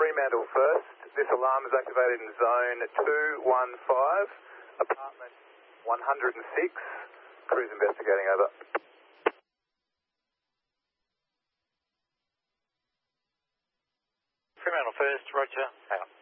Fremantle first. This alarm is activated in zone 215, apartment 106. Crews investigating, over. Fremantle first, roger, out.